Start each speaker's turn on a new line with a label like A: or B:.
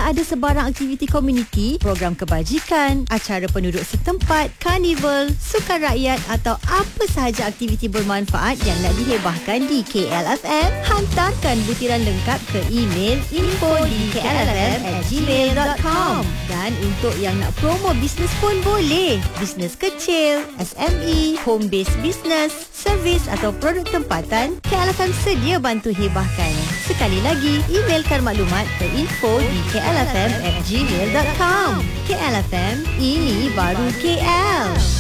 A: ada sebarang aktiviti komuniti, program kebajikan, acara penduduk setempat, karnival, sukan rakyat atau apa sahaja aktiviti bermanfaat yang nak dihebahkan di KLFM, hantarkan butiran lengkap ke email info@klfm@gmail.com. Dan untuk yang nak promo bisnes pun boleh. Bisnes kecil, SME, home based business, servis atau produk tempatan, KLFM sedia bantu hebahkan. Sekali lagi, emailkan maklumat ke info@klfm@gmail.com. KLFM, ini baru KL.